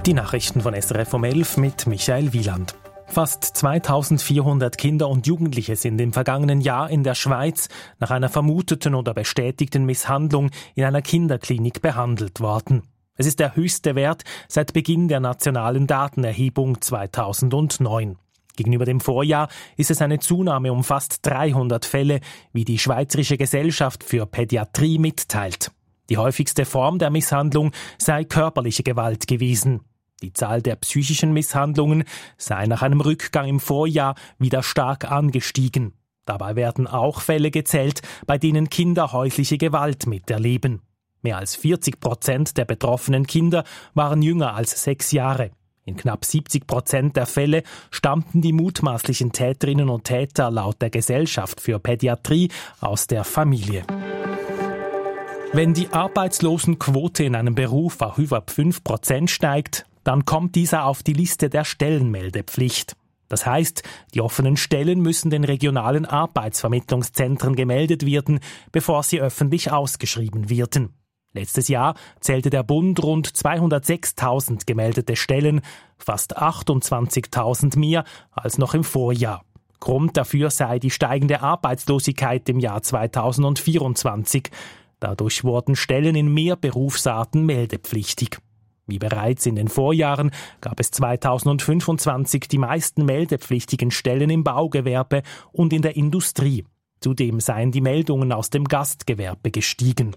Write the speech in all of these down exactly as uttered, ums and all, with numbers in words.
Die Nachrichten von S R F um elf mit Michael Wieland. Fast zweitausendvierhundert Kinder und Jugendliche sind im vergangenen Jahr in der Schweiz nach einer vermuteten oder bestätigten Misshandlung in einer Kinderklinik behandelt worden. Es ist der höchste Wert seit Beginn der nationalen Datenerhebung zweitausendneun. Gegenüber dem Vorjahr ist es eine Zunahme um fast dreihundert Fälle, wie die Schweizerische Gesellschaft für Pädiatrie mitteilt. Die häufigste Form der Misshandlung sei körperliche Gewalt gewesen. Die Zahl der psychischen Misshandlungen sei nach einem Rückgang im Vorjahr wieder stark angestiegen. Dabei werden auch Fälle gezählt, bei denen Kinder häusliche Gewalt miterleben. Mehr als vierzig Prozent der betroffenen Kinder waren jünger als sechs Jahre. In knapp siebzig Prozent der Fälle stammten die mutmaßlichen Täterinnen und Täter laut der Gesellschaft für Pädiatrie aus der Familie. Wenn die Arbeitslosenquote in einem Beruf auf über fünf Prozent steigt, dann kommt dieser auf die Liste der Stellenmeldepflicht. Das heißt, die offenen Stellen müssen den regionalen Arbeitsvermittlungszentren gemeldet werden, bevor sie öffentlich ausgeschrieben werden. Letztes Jahr zählte der Bund rund zweihundertsechstausend gemeldete Stellen, fast achtundzwanzigtausend mehr als noch im Vorjahr. Grund dafür sei die steigende Arbeitslosigkeit im Jahr zweitausendvierundzwanzig. Dadurch wurden Stellen in mehr Berufsarten meldepflichtig. Wie bereits in den Vorjahren gab es zweitausendfünfundzwanzig die meisten meldepflichtigen Stellen im Baugewerbe und in der Industrie. Zudem seien die Meldungen aus dem Gastgewerbe gestiegen.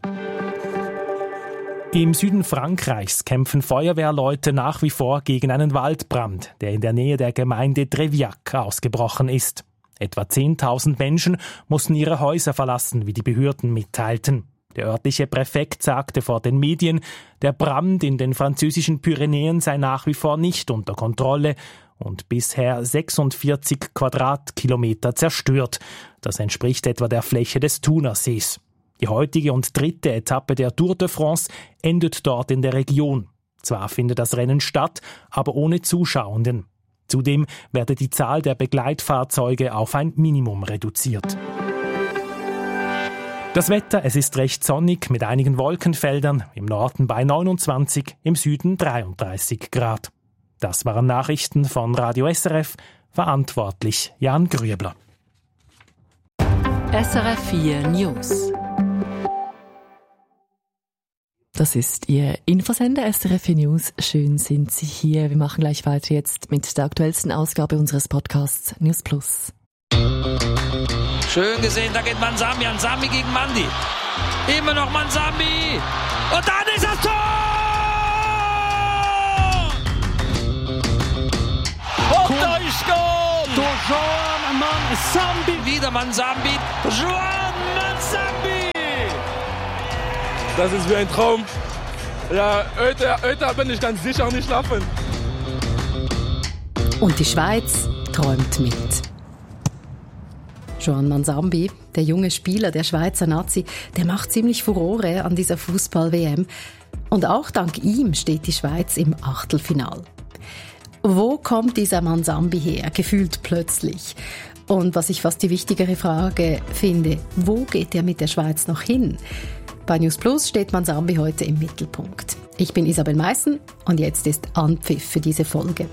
Im Süden Frankreichs kämpfen Feuerwehrleute nach wie vor gegen einen Waldbrand, der in der Nähe der Gemeinde Treviac ausgebrochen ist. Etwa zehntausend Menschen mussten ihre Häuser verlassen, wie die Behörden mitteilten. Der örtliche Präfekt sagte vor den Medien, der Brand in den französischen Pyrenäen sei nach wie vor nicht unter Kontrolle und bisher sechsundvierzig Quadratkilometer zerstört. Das entspricht etwa der Fläche des Thunersees. Die heutige und dritte Etappe der Tour de France endet dort in der Region. Zwar findet das Rennen statt, aber ohne Zuschauenden. Zudem werde die Zahl der Begleitfahrzeuge auf ein Minimum reduziert. Das Wetter, es ist recht sonnig mit einigen Wolkenfeldern, im Norden bei neunundzwanzig, im Süden dreiunddreißig Grad. Das waren Nachrichten von Radio S R F, verantwortlich Jan Grüebler. S R F vier News. Das ist Ihr Infosender S R F vier News. Schön sind Sie hier. Wir machen gleich weiter jetzt mit der aktuellsten Ausgabe unseres Podcasts News Plus. Schön gesehen, da geht Manzambi, Manzambi gegen Mandi. Immer noch Manzambi. Und dann ist das Tor! Und da ist Goal! Durch Joan Manzambi. Wieder Manzambi. Joan Manzambi. Das ist wie ein Traum. Ja, heute, heute bin ich ganz sicher nicht schlafen. Und die Schweiz träumt mit. Joan Manzambi, der junge Spieler der Schweizer Nazi, der macht ziemlich Furore an dieser Fußball-W M. Und auch dank ihm steht die Schweiz im Achtelfinal. Wo kommt dieser Manzambi her, gefühlt plötzlich? Und was ich fast die wichtigere Frage finde, wo geht er mit der Schweiz noch hin? Bei News Plus steht Manzambi heute im Mittelpunkt. Ich bin Isabel Meissen und jetzt ist Anpfiff für diese Folge.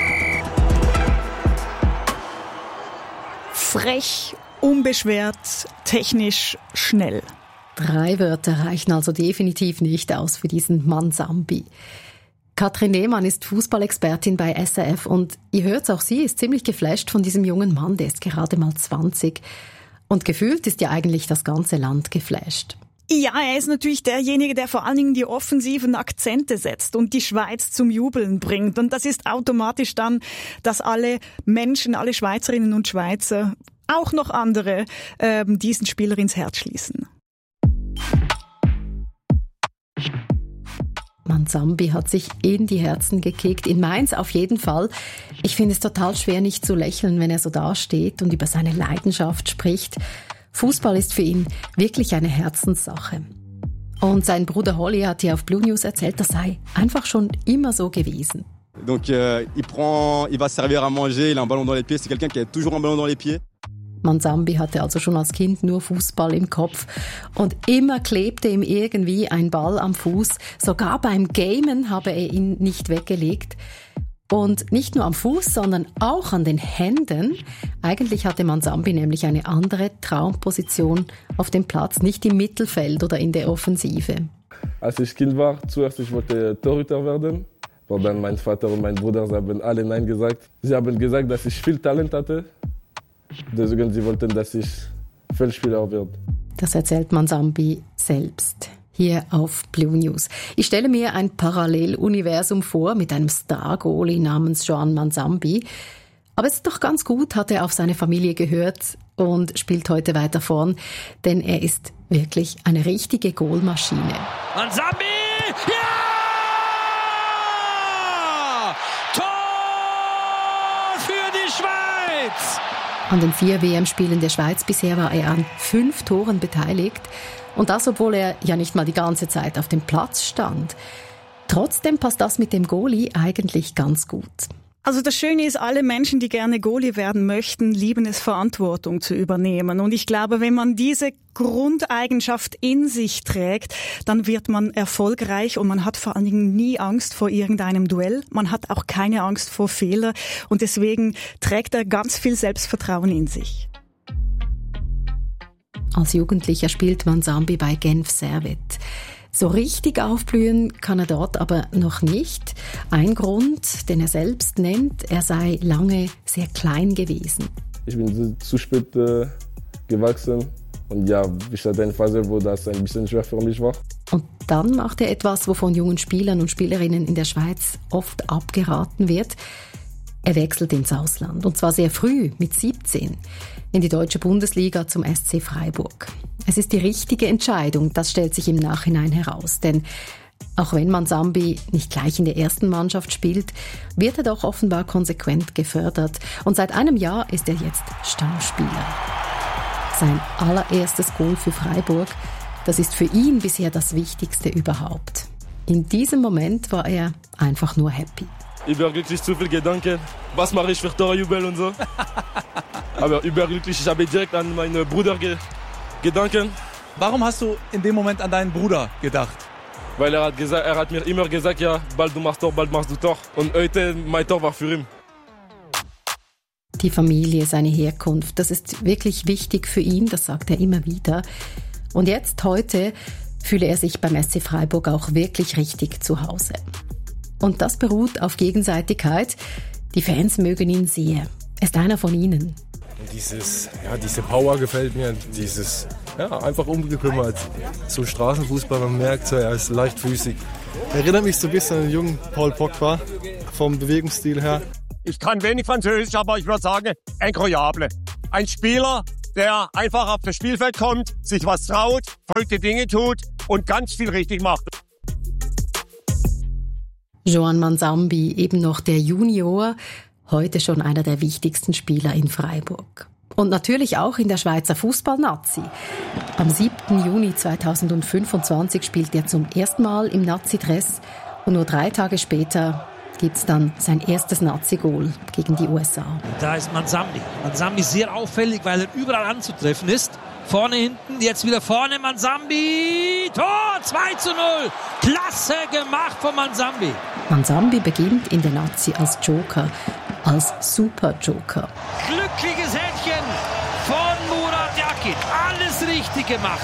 Frech, unbeschwert, technisch, schnell. Drei Wörter reichen also definitiv nicht aus für diesen Manzambi. Katrin Lehmann ist Fußballexpertin bei S R F und ihr hört auch, sie ist ziemlich geflasht von diesem jungen Mann, der ist gerade mal zwanzig. Und gefühlt ist ja eigentlich das ganze Land geflasht. Ja, er ist natürlich derjenige, der vor allen Dingen die offensiven Akzente setzt und die Schweiz zum Jubeln bringt. Und das ist automatisch dann, dass alle Menschen, alle Schweizerinnen und Schweizer, auch noch andere, ähm, diesen Spieler ins Herz schließen. Manzambi hat sich in die Herzen gekickt, in Mainz auf jeden Fall. Ich finde es total schwer, nicht zu lächeln, wenn er so dasteht und über seine Leidenschaft spricht. Fußball ist für ihn wirklich eine Herzenssache. Und sein Bruder Holly hat hier auf Blue News erzählt, das sei einfach schon immer so gewesen. Donc euh, il prend, il va servir à manger, il a un ballon dans les pieds, c'est quelqu'un qui a toujours un ballon dans les pieds. Manzambi hatte also schon als Kind nur Fußball im Kopf und immer klebte ihm irgendwie ein Ball am Fuß. Sogar beim Gamen habe er ihn nicht weggelegt. Und nicht nur am Fuß, sondern auch an den Händen. Eigentlich hatte Manzambi nämlich eine andere Traumposition auf dem Platz, nicht im Mittelfeld oder in der Offensive. Als ich Kind war, zuerst ich wollte Torhüter werden. Aber dann mein Vater und mein Bruder sie haben alle Nein gesagt. Sie haben gesagt, dass ich viel Talent hatte. Deswegen sie wollten, dass ich Feldspieler werde. Das erzählt Manzambi selbst hier auf Blue News. Ich stelle mir ein Paralleluniversum vor mit einem Star-Goalie namens Joan Manzambi. Aber es ist doch ganz gut, hat er auf seine Familie gehört und spielt heute weiter vorn, denn er ist wirklich eine richtige Goalmaschine. Manzambi! Ja! Tor für die Schweiz! An den vier W M-Spielen der Schweiz bisher war er an fünf Toren beteiligt. Und das, obwohl er ja nicht mal die ganze Zeit auf dem Platz stand. Trotzdem passt das mit dem Goalie eigentlich ganz gut. Also das Schöne ist, alle Menschen, die gerne Goalie werden möchten, lieben es, Verantwortung zu übernehmen. Und ich glaube, wenn man diese Grundeigenschaft in sich trägt, dann wird man erfolgreich und man hat vor allen Dingen nie Angst vor irgendeinem Duell. Man hat auch keine Angst vor Fehlern und deswegen trägt er ganz viel Selbstvertrauen in sich. Als Jugendlicher spielt Manzambi bei Genf Servette. So richtig aufblühen kann er dort aber noch nicht. Ein Grund, den er selbst nennt, er sei lange sehr klein gewesen. Ich bin zu spät äh, gewachsen und ja, ich hatte eine Phase, wo das ein bisschen schwer für mich war. Und dann macht er etwas, wovon jungen Spielern und Spielerinnen in der Schweiz oft abgeraten wird. Er wechselt ins Ausland, und zwar sehr früh, mit siebzehn, in die deutsche Bundesliga zum S C Freiburg. Es ist die richtige Entscheidung, das stellt sich im Nachhinein heraus. Denn auch wenn Manzambi nicht gleich in der ersten Mannschaft spielt, wird er doch offenbar konsequent gefördert. Und seit einem Jahr ist er jetzt Stammspieler. Sein allererstes Goal für Freiburg, das ist für ihn bisher das Wichtigste überhaupt. In diesem Moment war er einfach nur happy. Überglücklich, zu viel Gedanken. Was mache ich für Torjubel und so. Aber überglücklich, ich habe direkt an meinen Bruder ge- Gedanken. Warum hast du in dem Moment an deinen Bruder gedacht? Weil er hat, gesagt, er hat mir immer gesagt, ja, bald du machst Tor, bald machst du Tor. Und heute, mein Tor war für ihn. Die Familie, seine Herkunft, das ist wirklich wichtig für ihn, das sagt er immer wieder. Und jetzt, heute, fühle er sich beim S C Freiburg auch wirklich richtig zu Hause. Und das beruht auf Gegenseitigkeit. Die Fans mögen ihn sehr. Er ist einer von ihnen. Dieses, ja, diese Power gefällt mir, dieses, ja, einfach unbekümmert. So Straßenfußball, man merkt, so, er ist leichtfüßig. Erinnert mich so ein bisschen an den jungen Paul Pogba, vom Bewegungsstil her. Ich kann wenig Französisch, aber ich würde sagen, incroyable. Ein Spieler, der einfach auf das Spielfeld kommt, sich was traut, verrückte Dinge tut und ganz viel richtig macht. Joan Manzambi, eben noch der Junior, heute schon einer der wichtigsten Spieler in Freiburg. Und natürlich auch in der Schweizer Fußball-Nazi. Am siebten Juni zweitausendfünfundzwanzig spielt er zum ersten Mal im Nazi-Dress und nur drei Tage später gibt's dann sein erstes Nazi-Goal gegen die U S A. Da ist Manzambi. Manzambi sehr auffällig, weil er überall anzutreffen ist. Vorne, hinten, jetzt wieder vorne Manzambi. Tor, zwei zu null. Klasse gemacht von Manzambi. Manzambi beginnt in der Nazi als Joker, als Super-Joker. Glückliches Händchen von Murat Yakin. Alles richtig gemacht.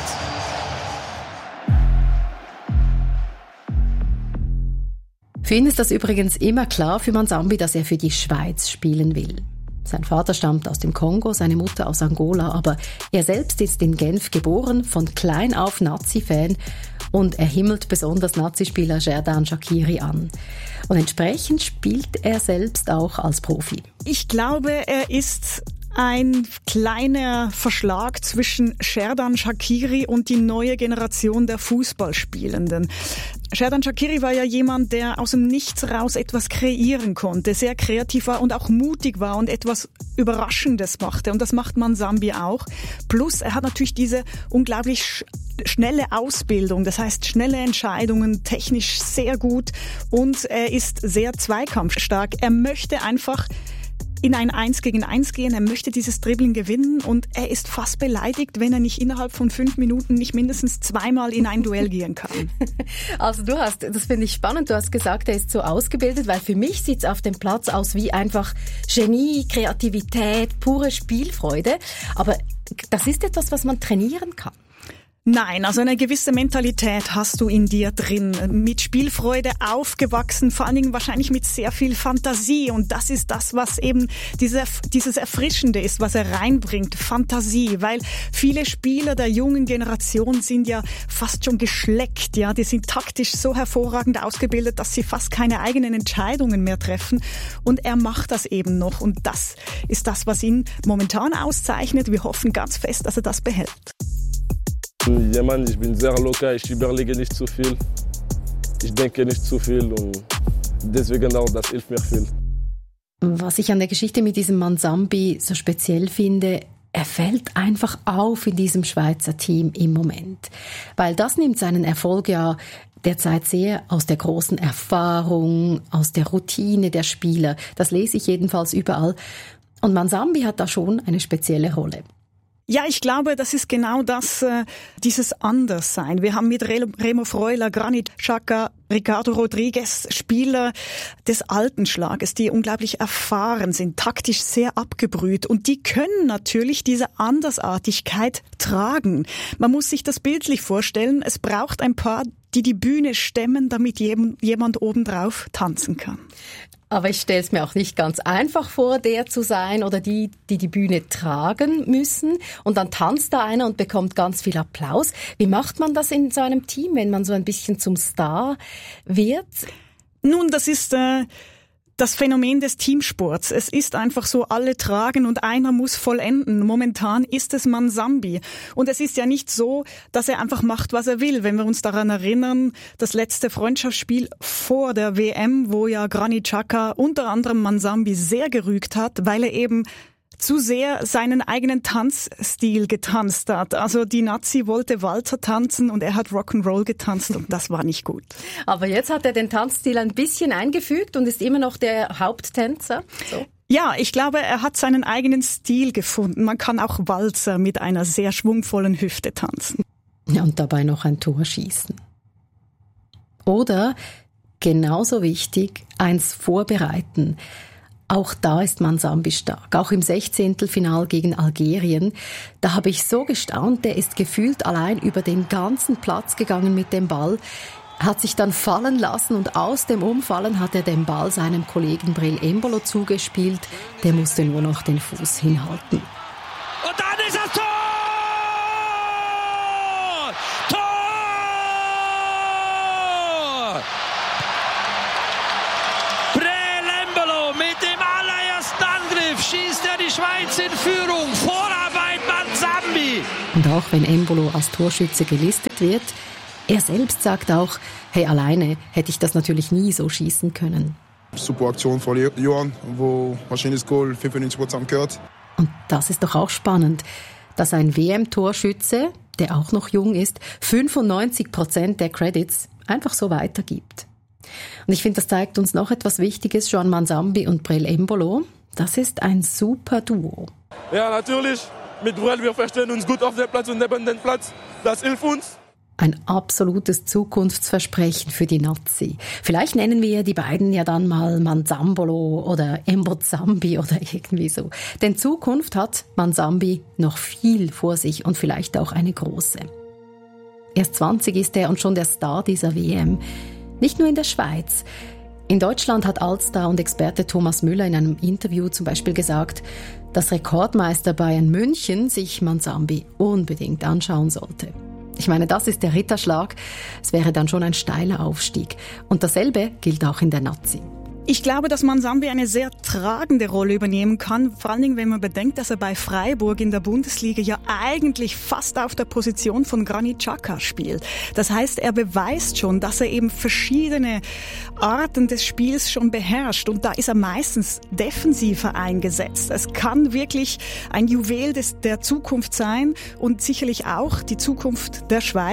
Für ihn ist das übrigens immer klar für Manzambi, dass er für die Schweiz spielen will. Sein Vater stammt aus dem Kongo, seine Mutter aus Angola, aber er selbst ist in Genf geboren, von klein auf Nazi-Fan und er himmelt besonders Nazispieler Xherdan Shaqiri an. Und entsprechend spielt er selbst auch als Profi. Ich glaube, er ist ein kleiner Verschlag zwischen Xherdan Shaqiri und die neue Generation der Fußballspielenden. Xherdan Shaqiri war ja jemand, der aus dem Nichts raus etwas kreieren konnte, sehr kreativ war und auch mutig war und etwas Überraschendes machte. Und das macht Manzambi auch. Plus, er hat natürlich diese unglaublich sch- schnelle Ausbildung, das heißt schnelle Entscheidungen, technisch sehr gut und er ist sehr zweikampfstark. Er möchte einfach in ein Eins gegen Eins gehen, er möchte dieses Dribbling gewinnen und er ist fast beleidigt, wenn er nicht innerhalb von fünf Minuten nicht mindestens zweimal in ein Duell gehen kann. Also du hast, das finde ich spannend, du hast gesagt, er ist so ausgebildet, weil für mich sieht es auf dem Platz aus wie einfach Genie, Kreativität, pure Spielfreude. Aber das ist etwas, was man trainieren kann. Nein, also eine gewisse Mentalität hast du in dir drin, mit Spielfreude aufgewachsen, vor allen Dingen wahrscheinlich mit sehr viel Fantasie und das ist das, was eben diese, dieses Erfrischende ist, was er reinbringt, Fantasie, weil viele Spieler der jungen Generation sind ja fast schon geschleckt, ja, die sind taktisch so hervorragend ausgebildet, dass sie fast keine eigenen Entscheidungen mehr treffen und er macht das eben noch und das ist das, was ihn momentan auszeichnet. Wir hoffen ganz fest, dass er das behält. Jemand, ich bin sehr locker, ich überlege nicht zu viel, ich denke nicht zu viel und deswegen auch, das hilft mir viel. Was ich an der Geschichte mit diesem Manzambi so speziell finde, er fällt einfach auf in diesem Schweizer Team im Moment. Weil das nimmt seinen Erfolg ja derzeit sehr aus der großen Erfahrung, aus der Routine der Spieler. Das lese ich jedenfalls überall. Und Manzambi hat da schon eine spezielle Rolle. Ja, ich glaube, das ist genau das, äh, dieses Anderssein. Wir haben mit Remo Freuler, Granit Xhaka, Ricardo Rodriguez Spieler des alten Schlages, die unglaublich erfahren sind, taktisch sehr abgebrüht und die können natürlich diese Andersartigkeit tragen. Man muss sich das bildlich vorstellen, es braucht ein paar, die die Bühne stemmen, damit jemand obendrauf tanzen kann. Aber ich stelle es mir auch nicht ganz einfach vor, der zu sein oder die, die die Bühne tragen müssen. Und dann tanzt da einer und bekommt ganz viel Applaus. Wie macht man das in so einem Team, wenn man so ein bisschen zum Star wird? Nun, das ist äh, das Phänomen des Teamsports. Es ist einfach so, alle tragen und einer muss vollenden. Momentan ist es Manzambi. Und es ist ja nicht so, dass er einfach macht, was er will. Wenn wir uns daran erinnern, das letzte Freundschaftsspiel vor der W M, wo ja Granit Xhaka unter anderem Manzambi sehr gerügt hat, weil er eben zu sehr seinen eigenen Tanzstil getanzt hat. Also die Nazi wollte Walzer tanzen und er hat Rock'n'Roll getanzt und das war nicht gut. Aber jetzt hat er den Tanzstil ein bisschen eingefügt und ist immer noch der Haupttänzer. So. Ja, ich glaube, er hat seinen eigenen Stil gefunden. Man kann auch Walzer mit einer sehr schwungvollen Hüfte tanzen. Ja, und dabei noch ein Tor schießen. Oder, genauso wichtig, eins vorbereiten. Auch da ist Manzambi stark, auch im Sechzehntelfinal gegen Algerien. Da habe ich so gestaunt, der ist gefühlt allein über den ganzen Platz gegangen mit dem Ball, hat sich dann fallen lassen und aus dem Umfallen hat er den Ball seinem Kollegen Breel Embolo zugespielt. Der musste nur noch den Fuß hinhalten. Und dann ist das Tor! Tor! Schießt er die Schweiz in Führung. Vorarbeit Manzambi. Und auch wenn Embolo als Torschütze gelistet wird, er selbst sagt auch, hey, alleine hätte ich das natürlich nie so schießen können. Super Aktion von Johann, wo wahrscheinlich das Goal fünfundneunzig Prozent gehört. Und das ist doch auch spannend, dass ein W M-Torschütze, der auch noch jung ist, fünfundneunzig Prozent der Credits einfach so weitergibt. Und ich finde, das zeigt uns noch etwas Wichtiges, Juan Manzambi und Breel Embolo. Das ist ein super Duo. Ja, natürlich. Mit Breel, wir verstehen uns gut auf dem Platz und neben dem Platz. Das hilft uns. Ein absolutes Zukunftsversprechen für die Nazi. Vielleicht nennen wir die beiden ja dann mal Manzambolo oder Embozambi oder irgendwie so. Denn Zukunft hat Manzambi noch viel vor sich und vielleicht auch eine große. Erst zwanzig ist er und schon der Star dieser W M. Nicht nur in der Schweiz. In Deutschland hat Altstar und Experte Thomas Müller in einem Interview zum Beispiel gesagt, dass Rekordmeister Bayern München sich Manzambi unbedingt anschauen sollte. Ich meine, das ist der Ritterschlag. Es wäre dann schon ein steiler Aufstieg. Und dasselbe gilt auch in der Nazi. Ich glaube, dass Manzambi eine sehr tragende Rolle übernehmen kann, vor allen Dingen, wenn man bedenkt, dass er bei Freiburg in der Bundesliga ja eigentlich fast auf der Position von Granit Xhaka spielt. Das heißt, er beweist schon, dass er eben verschiedene Arten des Spiels schon beherrscht und da ist er meistens defensiver eingesetzt. Es kann wirklich ein Juwel des, der Zukunft sein und sicherlich auch die Zukunft der Schweiz.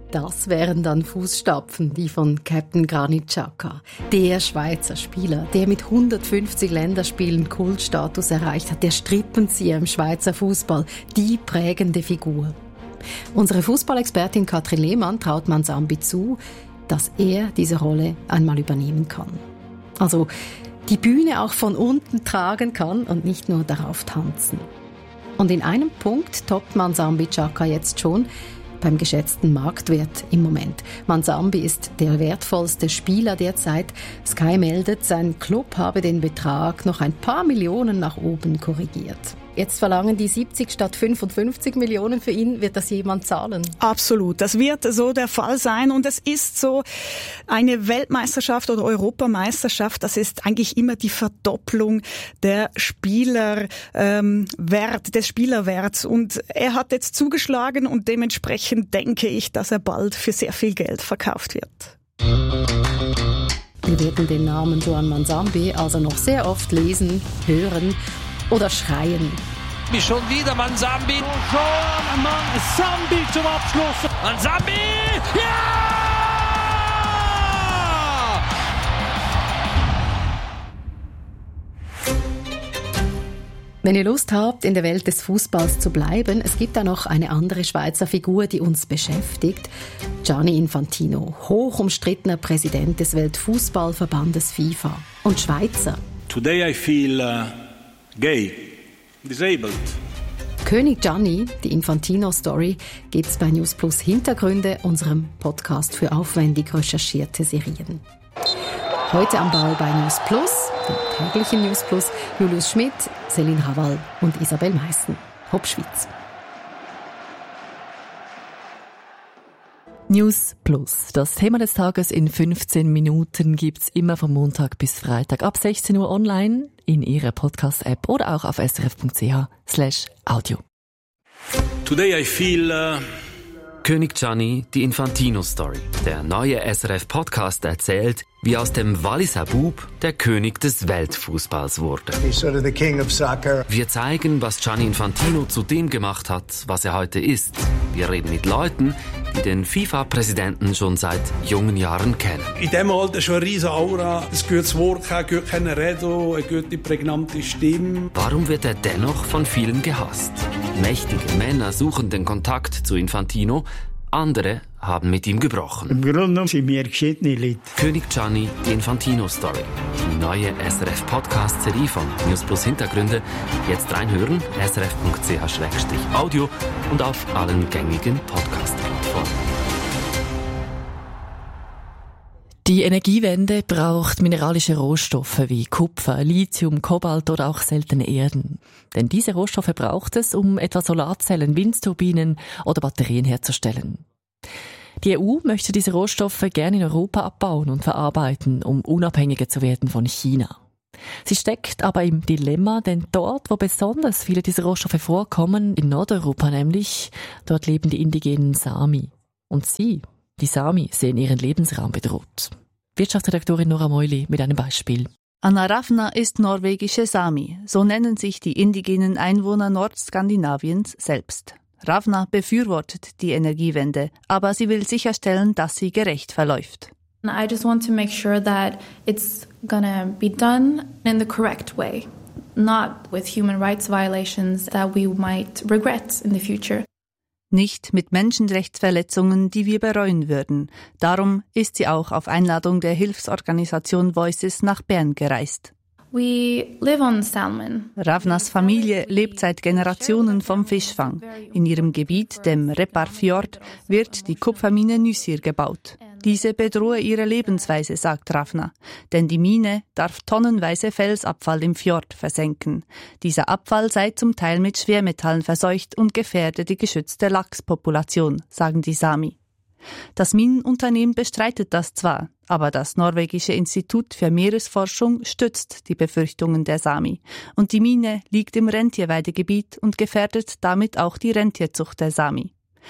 Das wären dann Fußstapfen, die von Captain Granit Xhaka, der Schweizer Spieler, der mit hundertfünfzig Länderspielen Kultstatus erreicht hat, der Strippenzieher im Schweizer Fußball, die prägende Figur. Unsere Fußballexpertin Katrin Lehmann traut Manzambi zu, dass er diese Rolle einmal übernehmen kann. Also die Bühne auch von unten tragen kann und nicht nur darauf tanzen. Und in einem Punkt toppt Manzambi Xhaka jetzt schon, beim geschätzten Marktwert im Moment. Manzambi ist der wertvollste Spieler derzeit. Sky meldet, sein Club habe den Betrag noch ein paar Millionen nach oben korrigiert. Jetzt verlangen die siebzig statt fünfundfünfzig Millionen für ihn. Wird das jemand zahlen? Absolut. Das wird so der Fall sein. Und es ist so, eine Weltmeisterschaft oder Europameisterschaft, das ist eigentlich immer die Verdopplung der Spieler, ähm, Wert, des Spielerwerts. Und er hat jetzt zugeschlagen und dementsprechend denke ich, dass er bald für sehr viel Geld verkauft wird. Wir werden den Namen Juan Manzambi also noch sehr oft lesen, hören oder schreien. Wie schon wieder Manzambi. Juan Manzambi zum Abschluss. Manzambi! Ja! Wenn ihr Lust habt, in der Welt des Fußballs zu bleiben, es gibt da noch eine andere Schweizer Figur, die uns beschäftigt. Gianni Infantino, hoch umstrittener Präsident des Weltfußballverbandes FIFA und Schweizer. Today I feel uh, gay, disabled. König Gianni, die Infantino-Story, gibt's bei News Plus Hintergründe, unserem Podcast für aufwendig recherchierte Serien. Heute am Ball bei News Plus, dem täglichen News Plus, Julius Schmidt, Céline Haval und Isabel Meissen. Hopp Schweiz. News Plus. Das Thema des Tages in fünfzehn Minuten gibt's immer von Montag bis Freitag ab sechzehn Uhr online in Ihrer Podcast-App oder auch auf srf.ch slash audio. Today I feel uh König Gianni, die Infantino-Story. Der neue S R F-Podcast erzählt, wie aus dem Walliser Bub der König des Weltfußballs wurde. He's sort of the king of soccer. Wir zeigen, was Gianni Infantino zu dem gemacht hat, was er heute ist. Wir reden mit Leuten, die den FIFA-Präsidenten schon seit jungen Jahren kennen. In diesem Alter schon eine riesige Aura, ein gutes Wort, ein gutes Reden, eine gute, prägnante Stimme. Warum wird er dennoch von vielen gehasst? Mächtige Männer suchen den Kontakt zu Infantino, andere haben mit ihm gebrochen. Im Grunde sind wir geschiedene Leute. König Gianni, die Infantino-Story. Die neue S R F-Podcast-Serie von News Plus Hintergründe. Jetzt reinhören, srf.ch slash audio und auf allen gängigen Podcast-Plattformen. Die Energiewende braucht mineralische Rohstoffe wie Kupfer, Lithium, Kobalt oder auch seltene Erden. Denn diese Rohstoffe braucht es, um etwa Solarzellen, Windturbinen oder Batterien herzustellen. Die E U möchte diese Rohstoffe gerne in Europa abbauen und verarbeiten, um unabhängiger zu werden von China. Sie steckt aber im Dilemma, denn dort, wo besonders viele dieser Rohstoffe vorkommen, in Nordeuropa nämlich, dort leben die indigenen Sami. Und sie, die Sami, sehen ihren Lebensraum bedroht. Wirtschaftsredaktorin Nora Meuli mit einem Beispiel. Anna Ravna ist norwegische Sami. So nennen sich die indigenen Einwohner Nordskandinaviens selbst. Ravna befürwortet die Energiewende, aber sie will sicherstellen, dass sie gerecht verläuft. I just want to make sure that it's gonna be done in the correct way, not with human rights violations that we might regret in the future. Nicht mit Menschenrechtsverletzungen, die wir bereuen würden. Darum ist sie auch auf Einladung der Hilfsorganisation Voices nach Bern gereist. We live on salmon. Ravnas Familie lebt seit Generationen vom Fischfang. In ihrem Gebiet, dem Repparfjord, wird die Kupfermine Nysir gebaut. Diese bedrohe ihre Lebensweise, sagt Ravna. Denn die Mine darf tonnenweise Felsabfall im Fjord versenken. Dieser Abfall sei zum Teil mit Schwermetallen verseucht und gefährde die geschützte Lachspopulation, sagen die Sami. Das Minenunternehmen bestreitet das zwar, aber das norwegische Institut für Meeresforschung stützt die Befürchtungen der Sami. Und die Mine liegt im Rentierweidegebiet und gefährdet damit auch die Rentierzucht der Sami.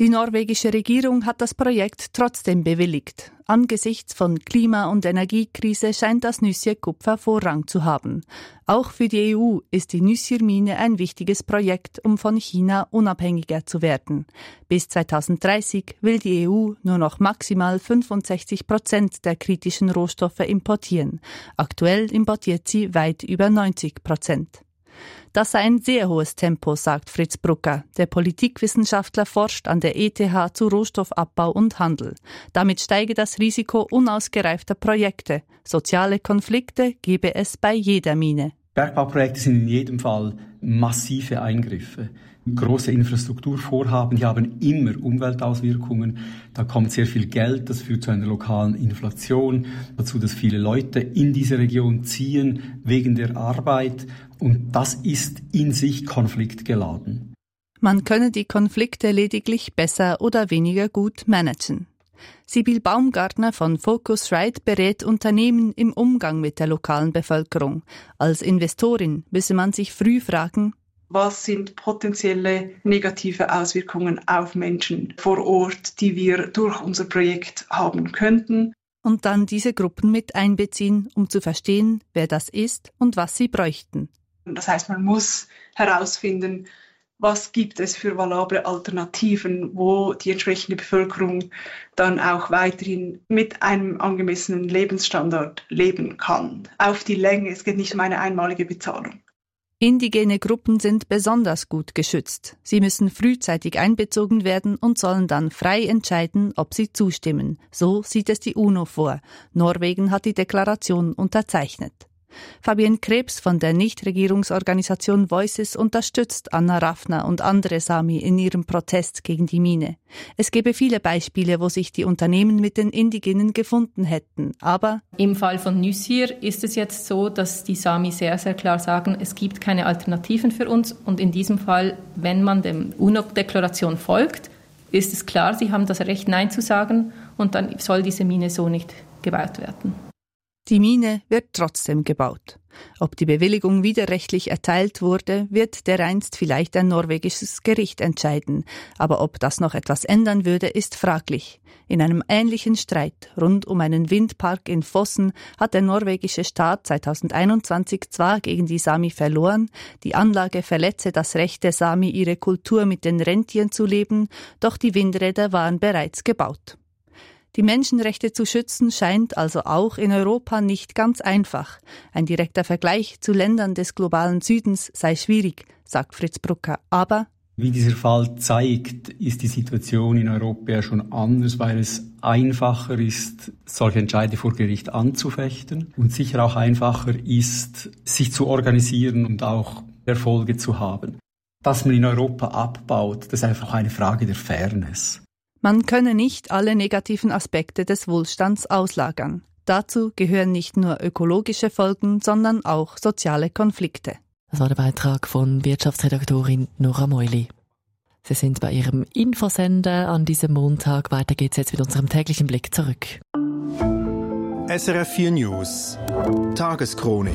Die norwegische Regierung hat das Projekt trotzdem bewilligt. Angesichts von Klima- und Energiekrise scheint das Nussir-Kupfer Vorrang zu haben. Auch für die E U ist die Nussir-Mine ein wichtiges Projekt, um von China unabhängiger zu werden. Bis zweitausenddreißig will die E U nur noch maximal fünfundsechzig Prozent der kritischen Rohstoffe importieren. Aktuell importiert sie weit über neunzig Prozent. Das sei ein sehr hohes Tempo, sagt Fritz Brucker. Der Politikwissenschaftler forscht an der E T H zu Rohstoffabbau und Handel. Damit steige das Risiko unausgereifter Projekte. Soziale Konflikte gebe es bei jeder Mine. Bergbauprojekte sind in jedem Fall massive Eingriffe. Große Infrastrukturvorhaben, die haben immer Umweltauswirkungen. Da kommt sehr viel Geld, das führt zu einer lokalen Inflation, dazu, dass viele Leute in diese Region ziehen wegen der Arbeit. Und das ist in sich konfliktgeladen. Man könne die Konflikte lediglich besser oder weniger gut managen. Sibyl Baumgartner von Focusrite berät Unternehmen im Umgang mit der lokalen Bevölkerung. Als Investorin müsse man sich früh fragen, was sind potenzielle negative Auswirkungen auf Menschen vor Ort, die wir durch unser Projekt haben könnten. Und dann diese Gruppen mit einbeziehen, um zu verstehen, wer das ist und was sie bräuchten. Das heißt, man muss herausfinden, was gibt es für valable Alternativen, wo die entsprechende Bevölkerung dann auch weiterhin mit einem angemessenen Lebensstandard leben kann. Auf die Länge, es geht nicht um eine einmalige Bezahlung. Indigene Gruppen sind besonders gut geschützt. Sie müssen frühzeitig einbezogen werden und sollen dann frei entscheiden, ob sie zustimmen. So sieht es die UNO vor. Norwegen hat die Deklaration unterzeichnet. Fabienne Krebs von der Nichtregierungsorganisation Voices unterstützt Anna Raffner und andere Sami in ihrem Protest gegen die Mine. Es gäbe viele Beispiele, wo sich die Unternehmen mit den Indigenen gefunden hätten, aber im Fall von Nussir ist es jetzt so, dass die Sami sehr, sehr klar sagen, es gibt keine Alternativen für uns und in diesem Fall, wenn man der UNO-Deklaration folgt, ist es klar, sie haben das Recht, Nein zu sagen und dann soll diese Mine so nicht gebaut werden. Die Mine wird trotzdem gebaut. Ob die Bewilligung widerrechtlich erteilt wurde, wird dereinst vielleicht ein norwegisches Gericht entscheiden. Aber ob das noch etwas ändern würde, ist fraglich. In einem ähnlichen Streit rund um einen Windpark in Fossen hat der norwegische Staat zweitausendeinundzwanzig zwar gegen die Sami verloren, die Anlage verletze das Recht der Sami, ihre Kultur mit den Rentieren zu leben, doch die Windräder waren bereits gebaut. Die Menschenrechte zu schützen scheint also auch in Europa nicht ganz einfach. Ein direkter Vergleich zu Ländern des globalen Südens sei schwierig, sagt Fritz Brucker. Aber wie dieser Fall zeigt, ist die Situation in Europa schon anders, weil es einfacher ist, solche Entscheide vor Gericht anzufechten und sicher auch einfacher ist, sich zu organisieren und auch Erfolge zu haben. Dass man in Europa abbaut, das ist einfach eine Frage der Fairness. Man könne nicht alle negativen Aspekte des Wohlstands auslagern. Dazu gehören nicht nur ökologische Folgen, sondern auch soziale Konflikte. Das war der Beitrag von Wirtschaftsredaktorin Nora Meuli. Sie sind bei Ihrem Infosender an diesem Montag. Weiter geht's jetzt mit unserem täglichen Blick zurück. S R F vier News Tageschronik.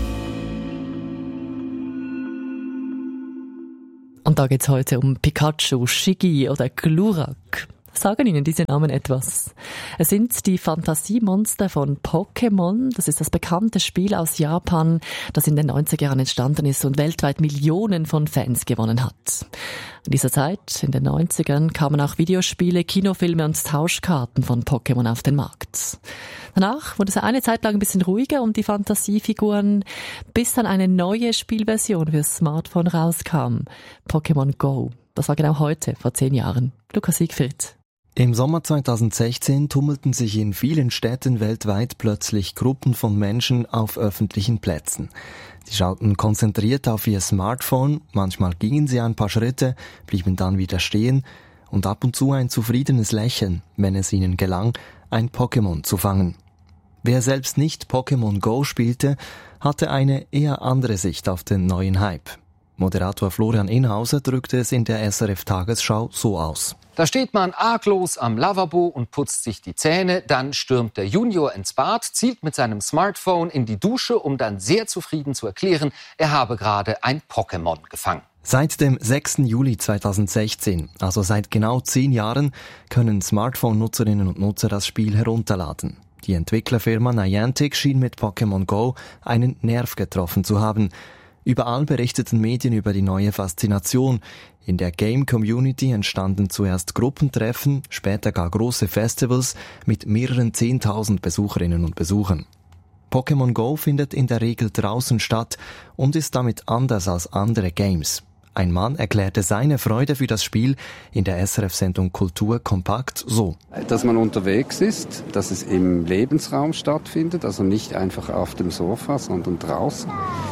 Und da geht's heute um Pikachu, Shiggy oder Glurak. Sagen Ihnen diese Namen etwas? Es sind die Fantasiemonster von Pokémon. Das ist das bekannte Spiel aus Japan, das in den neunziger Jahren entstanden ist und weltweit Millionen von Fans gewonnen hat. In dieser Zeit, in den neunzigern, kamen auch Videospiele, Kinofilme und Tauschkarten von Pokémon auf den Markt. Danach wurde es eine Zeit lang ein bisschen ruhiger um die Fantasiefiguren, bis dann eine neue Spielversion fürs Smartphone rauskam. Pokémon Go. Das war genau heute, vor zehn Jahren. Lukas Siegfried. Im Sommer zweitausendsechzehn tummelten sich in vielen Städten weltweit plötzlich Gruppen von Menschen auf öffentlichen Plätzen. Sie schauten konzentriert auf ihr Smartphone, manchmal gingen sie ein paar Schritte, blieben dann wieder stehen und ab und zu ein zufriedenes Lächeln, wenn es ihnen gelang, ein Pokémon zu fangen. Wer selbst nicht Pokémon Go spielte, hatte eine eher andere Sicht auf den neuen Hype. Moderator Florian Inhauser drückte es in der S R F-Tagesschau so aus. Da steht man arglos am Lavabo und putzt sich die Zähne, dann stürmt der Junior ins Bad, zielt mit seinem Smartphone in die Dusche, um dann sehr zufrieden zu erklären, er habe gerade ein Pokémon gefangen. Seit dem sechsten Juli zweitausendsechzehn, also seit genau zehn Jahren, können Smartphone-Nutzerinnen und Nutzer das Spiel herunterladen. Die Entwicklerfirma Niantic schien mit Pokémon Go einen Nerv getroffen zu haben. Überall berichteten Medien über die neue Faszination. In der Game-Community entstanden zuerst Gruppentreffen, später gar große Festivals mit mehreren zehntausend Besucherinnen und Besuchern. Pokémon Go findet in der Regel draußen statt und ist damit anders als andere Games. Ein Mann erklärte seine Freude für das Spiel in der S R F-Sendung Kultur kompakt so. Dass man unterwegs ist, dass es im Lebensraum stattfindet, also nicht einfach auf dem Sofa, sondern draußen.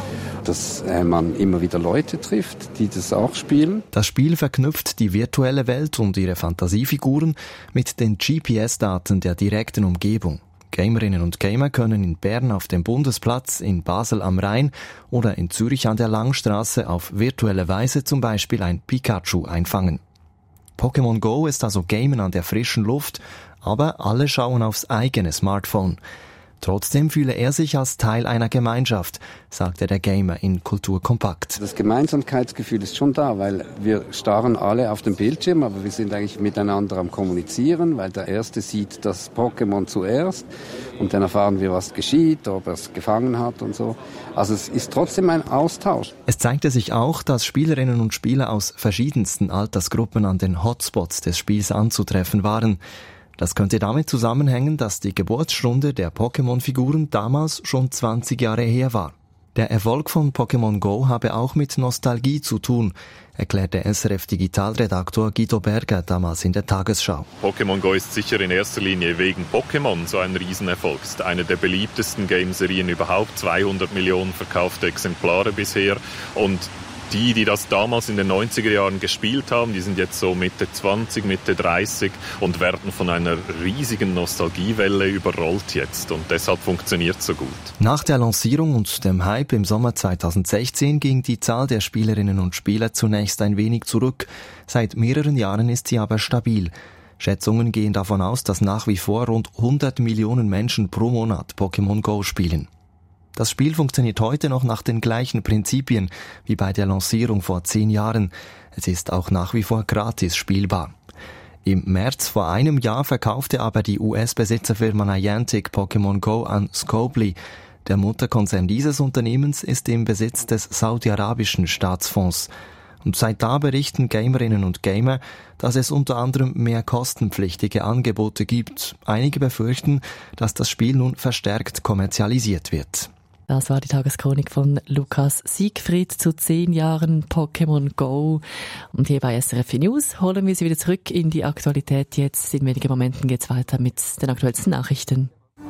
Dass äh, man immer wieder Leute trifft, die das auch spielen. Das Spiel verknüpft die virtuelle Welt und ihre Fantasiefiguren mit den G P S-Daten der direkten Umgebung. Gamerinnen und Gamer können in Bern auf dem Bundesplatz, in Basel am Rhein oder in Zürich an der Langstrasse auf virtuelle Weise zum Beispiel ein Pikachu einfangen. Pokémon Go ist also Gamen an der frischen Luft, aber alle schauen aufs eigene Smartphone. Trotzdem fühle er sich als Teil einer Gemeinschaft, sagte der Gamer in Kultur kompakt. Das Gemeinsamkeitsgefühl ist schon da, weil wir starren alle auf dem Bildschirm, aber wir sind eigentlich miteinander am Kommunizieren, weil der Erste sieht das Pokémon zuerst und dann erfahren wir, was geschieht, ob er es gefangen hat und so. Also es ist trotzdem ein Austausch. Es zeigte sich auch, dass Spielerinnen und Spieler aus verschiedensten Altersgruppen an den Hotspots des Spiels anzutreffen waren. Das könnte damit zusammenhängen, dass die Geburtsstunde der Pokémon-Figuren damals schon zwanzig Jahre her war. Der Erfolg von Pokémon Go habe auch mit Nostalgie zu tun, erklärte S R F-Digitalredaktor Guido Berger damals in der Tagesschau. Pokémon Go ist sicher in erster Linie wegen Pokémon so ein Riesenerfolg. Es ist eine der beliebtesten Gameserien überhaupt, zweihundert Millionen verkaufte Exemplare bisher. Und die, die das damals in den neunziger Jahren gespielt haben, die sind jetzt so Mitte zwanzig, Mitte dreißig und werden von einer riesigen Nostalgiewelle überrollt jetzt. Und deshalb funktioniert es so gut. Nach der Lancierung und dem Hype im Sommer zweitausendsechzehn ging die Zahl der Spielerinnen und Spieler zunächst ein wenig zurück. Seit mehreren Jahren ist sie aber stabil. Schätzungen gehen davon aus, dass nach wie vor rund hundert Millionen Menschen pro Monat Pokémon Go spielen. Das Spiel funktioniert heute noch nach den gleichen Prinzipien wie bei der Lancierung vor zehn Jahren. Es ist auch nach wie vor gratis spielbar. Im März vor einem Jahr verkaufte aber die U S-Besitzerfirma Niantic Pokémon Go an Scopely. Der Mutterkonzern dieses Unternehmens ist im Besitz des saudi-arabischen Staatsfonds. Und seit da berichten Gamerinnen und Gamer, dass es unter anderem mehr kostenpflichtige Angebote gibt. Einige befürchten, dass das Spiel nun verstärkt kommerzialisiert wird. Das war die Tageschronik von Lukas Siegfried zu zehn Jahren Pokémon Go. Und hier bei S R F News holen wir Sie wieder zurück in die Aktualität. Jetzt in wenigen Momenten geht's weiter mit den aktuellsten Nachrichten.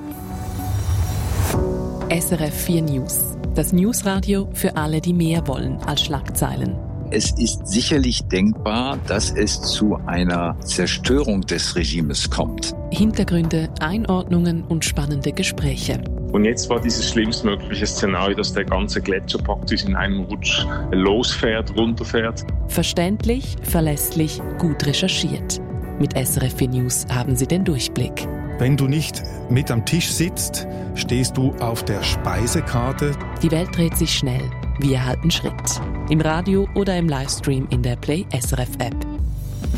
S R F vier News. Das Newsradio für alle, die mehr wollen als Schlagzeilen. Es ist sicherlich denkbar, dass es zu einer Zerstörung des Regimes kommt. Hintergründe, Einordnungen und spannende Gespräche. Und jetzt war dieses schlimmstmögliche Szenario, dass der ganze Gletscher praktisch in einem Rutsch losfährt, runterfährt. Verständlich, verlässlich, gut recherchiert. Mit S R F vier News haben Sie den Durchblick. Wenn du nicht mit am Tisch sitzt, stehst du auf der Speisekarte. Die Welt dreht sich schnell. Wir halten Schritt. Im Radio oder im Livestream in der Play S R F App.